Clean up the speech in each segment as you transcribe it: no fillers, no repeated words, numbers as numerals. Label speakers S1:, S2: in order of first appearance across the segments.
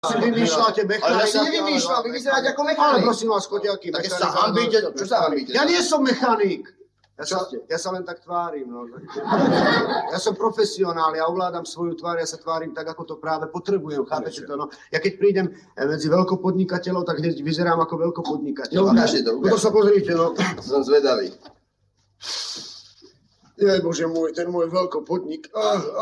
S1: Si vymýšľate mechanika.
S2: Ale ja si nevymýšľam, vy vyzeráte ako mechanik.
S1: Ale prosím vás, chodí aký
S2: tak
S1: mechanik.
S2: sa hambíte, čo sa hambíte?
S1: Ja nie som mechanik. Ja sa len tak tvárim. No. Ja som profesionál, ja ovládam svoju tvár, ja sa tvárim tak, ako to práve potrebujem. Chápete to? No. Ja keď prídem medzi veľkopodnikateľov, tak hneď vyzerám ako veľkopodnikateľ.
S2: No ukážte to,
S1: ukážte. To sa pozrite, no.
S2: Som zvedavý.
S1: Jaj, Bože môj, ten môj veľkopodnik.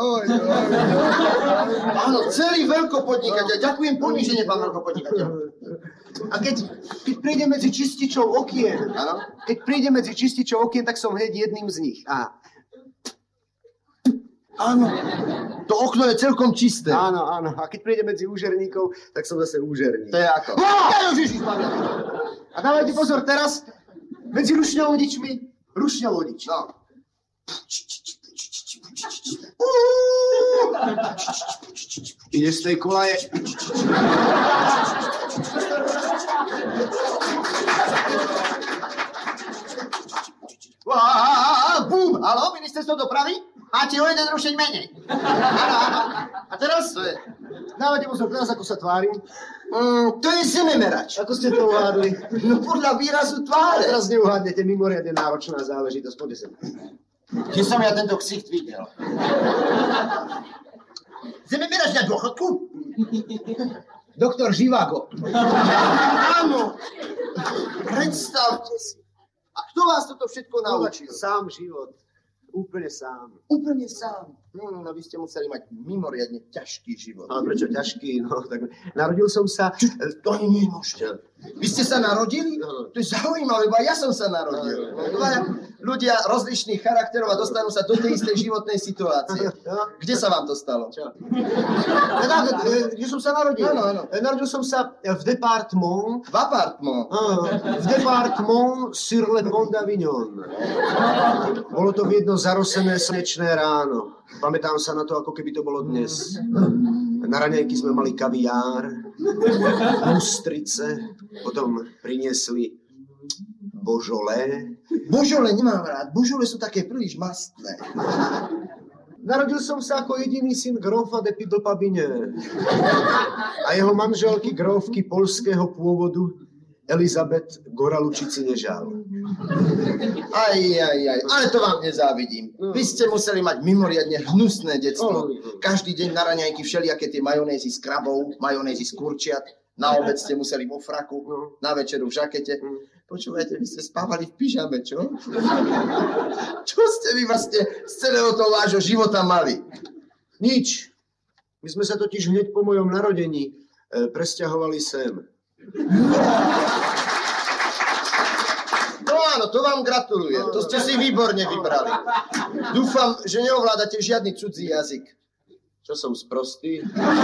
S2: Áno, celý veľkopodnikateľ. Ďakujem poníženie, pán veľkopodnikateľ.
S1: A keď príde medzi čističov okien, tak som hneď jedným z nich.
S2: Áno, to okno je celkom čisté.
S1: Áno. A keď príde medzi úžerníkov, tak som zase úžerník.
S2: To je ako?
S1: A dávajte pozor, teraz medzi rušňovodičmi, rušňovodič.
S2: No.
S1: Ide z tej kolaje.
S2: Bum! Haló, ministerstvo dopravy? Máte o jeden rušeň menej. Áno. A teraz? To je...
S1: Dávajte pozor, teraz ako sa tvárim.
S2: To je zememerač.
S1: Ako ste to uhádli?
S2: No podľa výrazu tváre.
S1: Teraz neuhádnete, mimoriadne náročná záležitosť. Poďte sem.
S2: Kde som ja tento ksicht videl? Zememerač na dôchodku?
S1: Doktor Živago.
S2: Áno. Predstavte si. A kto vás toto všetko naučil?
S1: Sám život. Úplne sám.
S2: Úplne sám. No, vy ste museli mať mimoriadne ťažký život.
S1: Ale prečo ťažký? No, tak narodil som sa...
S2: To ani nemôžete. Vy ste sa narodili? To je zaujímavé, lebo ja som sa narodil. Ľudia rozličných charakterov a dostanú sa do tej istej životnej situácie. Kde sa vám to stalo? Čo?
S1: Kde som sa narodil?
S2: Áno.
S1: Narodil som sa v departement...
S2: V apartment?
S1: V departement sur le pont d'Avignon. Bolo to v jedno zarosené slnečné ráno. Pamätám sa na to, ako keby to bolo dnes. Na raňajky sme mali kaviár, ústrice, potom priniesli božolé.
S2: Božole nemám rád, božole sú také príliš mastné.
S1: Narodil som sa ako jediný syn grófa de Pidlpabine a jeho manželky grófky poľského pôvodu Elizabeth Goralučici nežal.
S2: Aj, ale to vám nezávidím. Vy ste museli mať mimoriadne hnusné detstvo. Každý deň na raňajky všelijaké tie majonézy z krabov, majonézy z kurčiat. Na obed ste museli vo fraku, na večeru v žakete. Počúvajte, vy ste spávali v pyžame, čo? Čo ste vy vlastne z celého toho vášho života mali?
S1: Nič. My sme sa totiž hneď po mojom narodení presťahovali sem.
S2: No áno, to vám gratulujem. To ste si výborne vybrali. Dúfam, že neovládate žiadny cudzí jazyk.
S1: Čo som sprostý?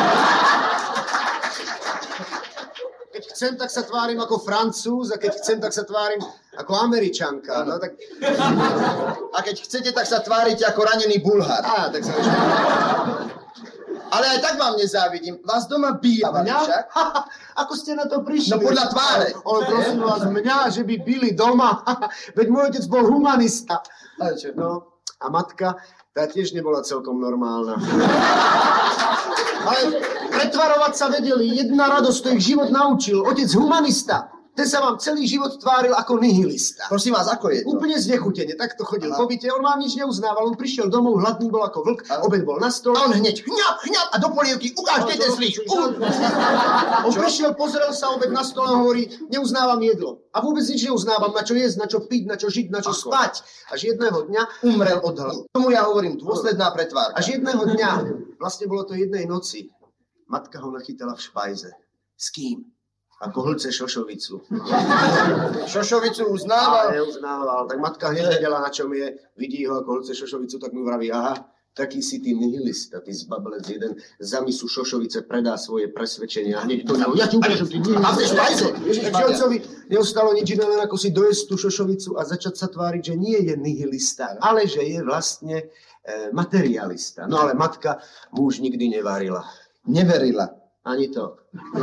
S1: Keď chcem, tak sa tvárim ako Francúz a keď chcem, tak sa tvárim ako Američanka. No, tak...
S2: A keď chcete, tak sa tvárite ako ranený Bulhár.
S1: Tak sa...
S2: Ale aj tak vám nezávidím. Vás doma bývali však.
S1: Ako ste na to prišli?
S2: No podľa tváre.
S1: Ale prosím vás, mňa, že by byli doma. Veď môj otec bol humanista.
S2: Ale čo?
S1: No, a matka, tá tiež nebola celkom normálna. Ale pretvarovať sa vedeli. Jedna radosť, to ich život naučil. Otec humanista. Ten sa vám celý život tváril ako nihilista.
S2: Prosím vás, ako je to?
S1: Úplne znechutene, takto chodil po byte, on vám nič neuznával, on prišiel domov, hladný bol ako vlk, obed bol na stole.
S2: A on hneď hňap a do polievky, ukážte ten slíč.
S1: On prišiel, pozrel sa, obed na stole a hovorí, neuznávam jedlo. A vôbec nič neuznávam, na čo jesť, na čo piť, na čo žiť, na čo spať. Až jedného dňa
S2: umrel od hladu. Tomu ja hovorím, dôsledná pretvárka.
S1: Až jedného dňa, vlastne bolo to jednej noci, matka ho nachytala v špajze. S kým? Ako hlce šošovicu.
S2: Šošovicu uznával?
S1: Neuznával. Tak matka hneď vedela, na čom je. Vidí ho ako hlce šošovicu, tak mu vraví, aha, taký si ty nihilista, ty zbablec jeden. Za misu šošovice predá svoje presvedčenia. Hneď to ja ti ukážem, ty nihilista.
S2: A v tej špajze?
S1: Takže otcovi neostalo nič iné, len ako si dojesť tú šošovicu a začať sa tváriť, že nie je nihilista, ale že je vlastne materialista. No ale matka mu už nikdy nevarila.
S2: Neverila.
S1: Ani to.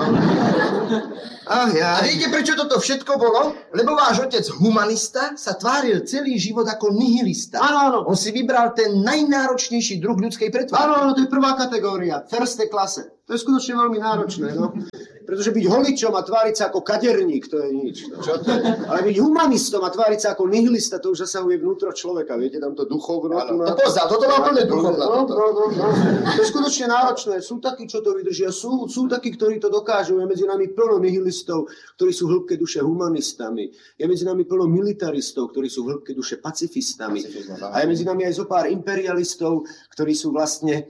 S2: A viete, prečo toto všetko bolo? Lebo váš otec humanista sa tváril celý život ako nihilista.
S1: Áno.
S2: On si vybral ten najnáročnejší druh ľudskej pretvárky.
S1: Áno, to je prvá kategória, first klase. To je skutočne veľmi náročné, no. Pretože byť holičom a tváriť sa ako kaderník, to je nič. No. Čo to je? Ale byť humanistom a tváriť sa ako nihilista, to už zasahuje vnútro človeka. Viete, tam to duchovno.
S2: To poznám, toto má plné duchovno.
S1: No. To je skutočne náročné. Sú takí, čo to vydržia. Sú takí, ktorí to dokážu. Je medzi nami plno nihilistov, ktorí sú v hĺbke duše humanistami. Je medzi nami plno militaristov, ktorí sú v hĺbke duše pacifistami. A je medzi nami aj zo pár imperialistov, ktorí sú vlastne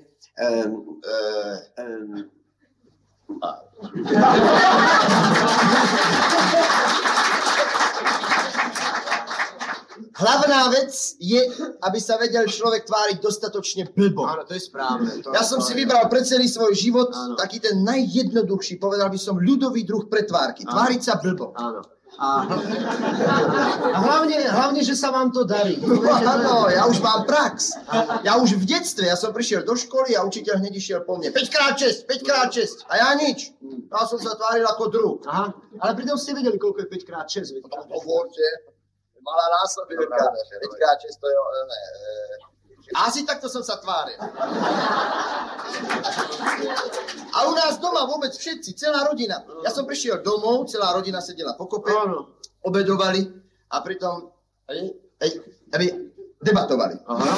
S2: Hlavná vec je, aby sa vedel človek tváriť dostatočne blbo.
S1: Áno, to je správne.
S2: Ja som si vybral pre celý svoj život taký ten najjednoduchší, povedal by som, ľudový druh pretvárky. Tváriť sa blbo.
S1: Áno. A hlavne, že sa vám to darí.
S2: Áno, ja už mám prax. Ja už v detstve, ja som prišiel do školy a učiteľ hneď išiel po mne. 5x6. A ja nič. Ja som sa tváril ako druh.
S1: Aha, ale pritom ste vedeli, koľko je 5x6.
S2: Hovorte, malá násobivka. 5x6 to je... Asi takto som sa tváril. A u nás doma vôbec všetci, celá rodina. Ja som prišiel domov, celá rodina sedela pokope, obedovali a pritom debatovali.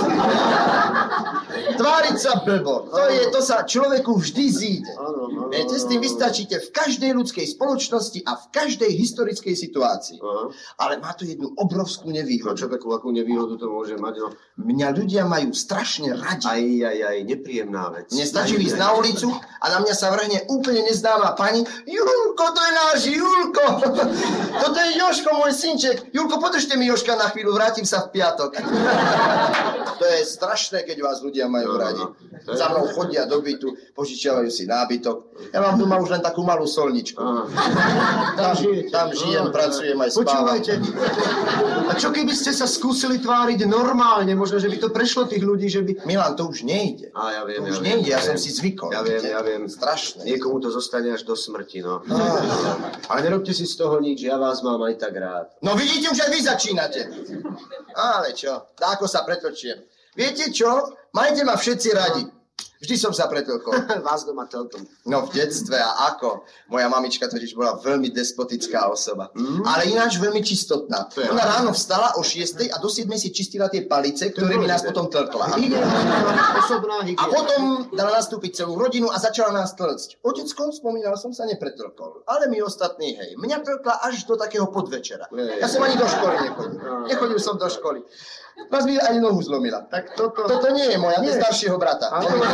S2: Tváriť sa blbo, to sa človeku vždy zíde. Viete, s tým vystačíte v každej ľudskej spoločnosti a v každej historickej situácii. Ale má to jednu obrovskú nevýhodu.
S1: Čo takú akú nevýhodu to môže mať? No?
S2: Mňa ľudia majú strašne radi.
S1: Aj, nepríjemná vec.
S2: Nestačí ísť na ulicu a na mňa sa vrhne úplne neznáma pani. Julko, to je náš Julko. Toto je Jožko, môj synček. Julko, podržte mi Jožka na chvíľu, vrátim sa v piatok. To je strašné, keď vás ľudia majú radi. Za mnou chodia do bytu, požičiavajú si nábytok. Ja mám doma už len takú malú solničku. Tam žijem, pracujem aj spávam.
S1: Počúvajte, a čo keby ste sa skúsili tváriť normálne? Možno, že by to prešlo tých ľudí, že by...
S2: Milan, to už nejde.
S1: Ja viem.
S2: To už nejde, ja som si zvykol.
S1: Ja viem.
S2: Strašné.
S1: Niekomu to zostane až do smrti, no. Ale nerobte si z toho nič, ja vás mám aj tak rád.
S2: No vidíte, už aj vy začínate. Ale čo, dáko sa pretočiem. Viete čo? Majte ma všetci radi. Vždy som sa pretlkol.
S1: Vás doma telkom.
S2: No v detstve a ako? Moja mamička totiž bola veľmi despotická osoba. Ale ináč veľmi čistotná. Ona ráno vstala o 6:00 a do 7:00 si čistila tie palice, ktorými nás potom tlkla. A potom dala nastúpiť celú rodinu a začala nás tlcť. Otecko, spomínal som sa, nepretlkol. Ale my ostatní, hej. Mňa tlkla až do takého podvečera. Ja som ani do školy nechodil. Nechodil som do školy. Vás mi ani nohu zlomila. Tak toto nie je moja, to je staršieho brata.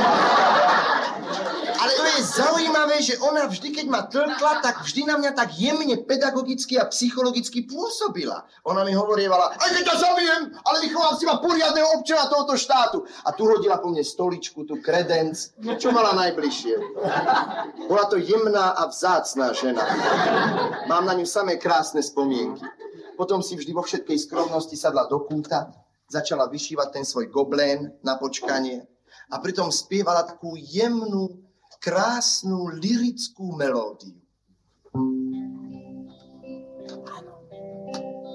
S2: Ale to je zaujímavé, že ona vždy, keď ma tlkla, tak vždy na mňa tak jemne pedagogicky a psychologicky pôsobila. Ona mi hovorievala, aj keď ťa zabijem, ale vychovám si ma poriadneho občana tohoto štátu. A tu hodila po mne stoličku, tu kredenc, čo mala najbližšie. Bola to jemná a vzácná žena. Mám na ňu samé krásne spomienky. Potom si vždy vo všetkej skromnosti sadla do kúta, začala vyšívať ten svoj goblén na počkanie a pritom spievala takú jemnú, krásnu, lyrickú melódiu.